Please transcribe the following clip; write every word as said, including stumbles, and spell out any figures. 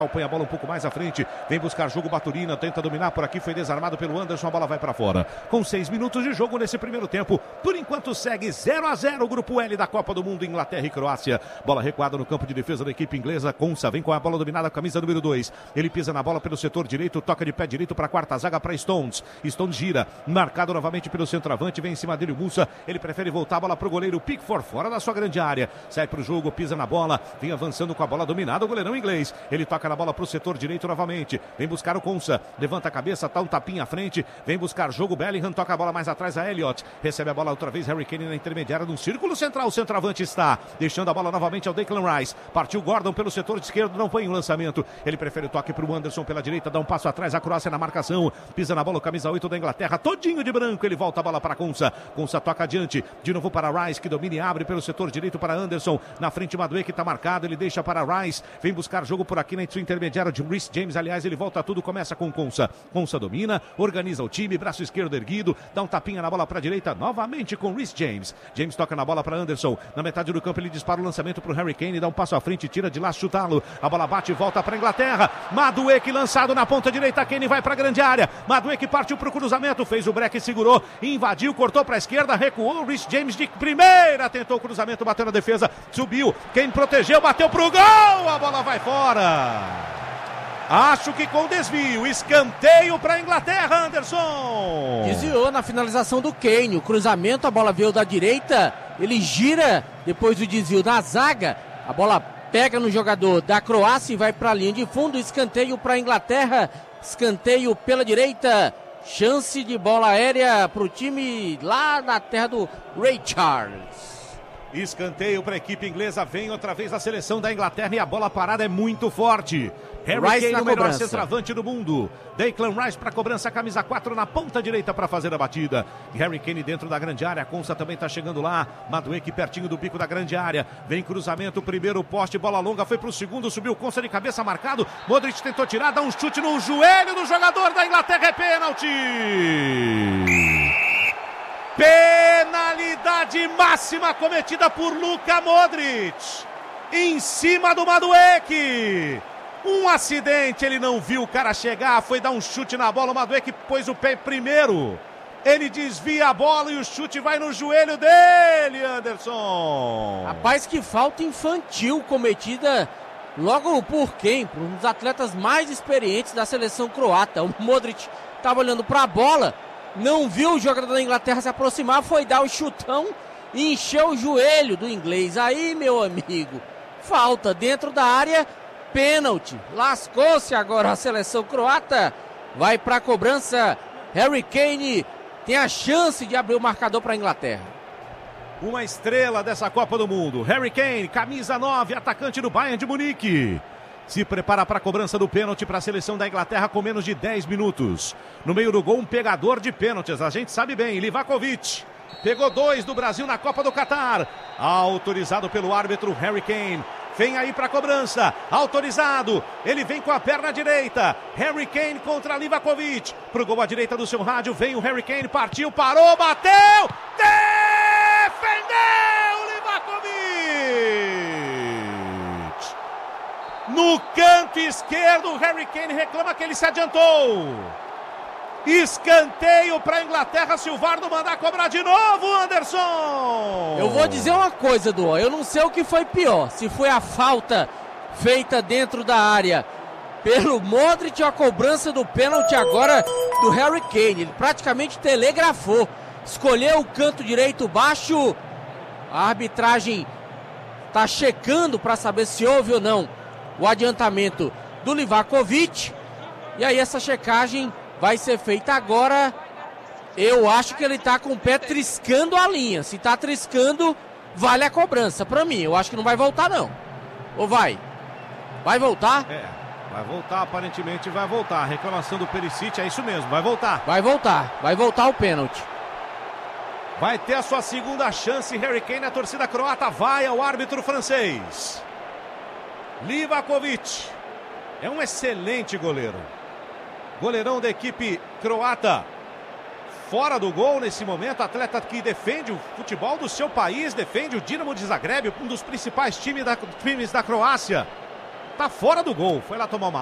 Põe a bola um pouco mais à frente, vem buscar jogo Baturina, tenta dominar por aqui, foi desarmado pelo Anderson, a bola vai para fora. Com seis minutos de jogo nesse primeiro tempo, por enquanto segue zero a zero o grupo L da Copa do Mundo, Inglaterra e Croácia. Bola recuada no campo de defesa da equipe inglesa, Konsa vem com a bola dominada, camisa número dois. Ele pisa na bola pelo setor direito, toca de pé direito para a quarta zaga para Stones. Stones gira, marcado novamente pelo centroavante, vem em cima dele o Musa, ele prefere voltar a bola para o goleiro Pickford, fora da sua grande área. Sai para o jogo, pisa na bola, vem avançando com a bola dominada, o goleirão inglês. Ele toca na bola para o setor direito novamente, vem buscar o Konsa, levanta a cabeça, tá um tapinha à frente, vem buscar jogo Bellingham, toca a bola mais atrás a Elliott, recebe a bola outra vez Harry Kane na intermediária no círculo central, o centroavante está, deixando a bola novamente ao Declan Rice, partiu Gordon pelo setor esquerdo, não foi um lançamento, ele prefere o toque para o Anderson pela direita, dá um passo atrás, a Croácia na marcação, pisa na bola o camisa oito da Inglaterra, todinho de branco, ele volta a bola para Konsa, Konsa toca adiante, de novo para Rice, que domina e abre pelo setor direito para Anderson, na frente Madueke está marcado, ele deixa para Rice, vem buscar jogo por aqui na intermediária de Reece James, aliás, ele volta tudo, começa com Konsa. Konsa domina, organiza o time, braço esquerdo erguido, dá um tapinha na bola para a direita, novamente com Reece James. James toca na bola para Anderson, na metade do campo ele dispara o lançamento para o Harry Kane, dá um passo à frente, tira de lá, chutá-lo. A bola bate e volta para a Inglaterra. Madueke lançado na ponta direita, Kane vai para a grande área. Madueke partiu para o cruzamento, fez o break, segurou, invadiu, cortou para a esquerda, recuou. Reece James de primeira, tentou o cruzamento, bateu na defesa, subiu. Kane protegeu, bateu para o gol, a bola vai fora. Acho que com desvio, escanteio para a Inglaterra, Anderson. Desviou na finalização do Kane, o cruzamento, a bola veio da direita, ele gira depois do desvio da zaga, a bola pega no jogador da Croácia e vai para a linha de fundo, escanteio para a Inglaterra, escanteio pela direita, chance de bola aérea para o time lá na terra do Ray Charles. Escanteio para a equipe inglesa, vem outra vez a seleção da Inglaterra e a bola parada é muito forte. Harry Kane, o melhor centroavante do mundo. Declan Rice para cobrança, camisa quatro na ponta direita para fazer a batida. Harry Kane dentro da grande área, Konsa também está chegando lá. Madueke pertinho do bico da grande área. Vem cruzamento, primeiro poste, bola longa, foi para o segundo, subiu Konsa de cabeça marcado. Modric tentou tirar, dá um chute no joelho do jogador da Inglaterra, é pênalti. Penalidade máxima cometida por Luka Modric. Em cima do Madueke. Um acidente, ele não viu o cara chegar, foi dar um chute na bola, o Madueke pôs o pé primeiro. Ele desvia a bola e o chute vai no joelho dele, Anderson. Rapaz, que falta infantil cometida logo por quem? Por um dos atletas mais experientes da seleção croata. O Modric estava olhando para a bola, não viu o jogador da Inglaterra se aproximar, foi dar o chutão e encheu o joelho do inglês. Aí, meu amigo, falta dentro da área, pênalti. Lascou-se agora a seleção croata, vai para a cobrança. Harry Kane tem a chance de abrir o marcador para a Inglaterra. Uma estrela dessa Copa do Mundo, Harry Kane, camisa nove, atacante do Bayern de Munique. Se prepara para a cobrança do pênalti para a seleção da Inglaterra com menos de dez minutos. No meio do gol, um pegador de pênaltis, a gente sabe bem, Livakovic. Pegou dois do Brasil na Copa do Catar. Autorizado pelo árbitro Harry Kane. Vem aí para a cobrança, autorizado, ele vem com a perna direita, Harry Kane contra Livakovic, pro gol à direita do seu rádio, vem o Harry Kane, partiu, parou, bateu, defendeu Livakovic! No canto esquerdo, Harry Kane reclama que ele se adiantou. Escanteio para a Inglaterra, se o V A R não mandar cobrar de novo, Anderson! Eu vou dizer uma coisa, Duan, eu não sei o que foi pior, se foi a falta feita dentro da área pelo Modric ou a cobrança do pênalti agora do Harry Kane. Ele praticamente telegrafou, escolheu o canto direito baixo, a arbitragem está checando para saber se houve ou não o adiantamento do Livakovic, e aí essa checagem vai ser feita agora. Eu acho que ele tá com o pé triscando a linha. Se tá triscando, vale a cobrança pra mim. Eu acho que não vai voltar, não. Ou vai? Vai voltar? É, vai voltar, aparentemente vai voltar. Reclamação do Perisic, é isso mesmo, vai voltar. Vai voltar, vai voltar o pênalti. Vai ter a sua segunda chance, Harry Kane, a torcida croata vai ao árbitro francês. Livakovic é um excelente goleiro. Goleirão da equipe croata, fora do gol nesse momento, atleta que defende o futebol do seu país, defende o Dinamo de Zagreb, um dos principais times da, times da Croácia. tá fora do gol. Foi lá tomar uma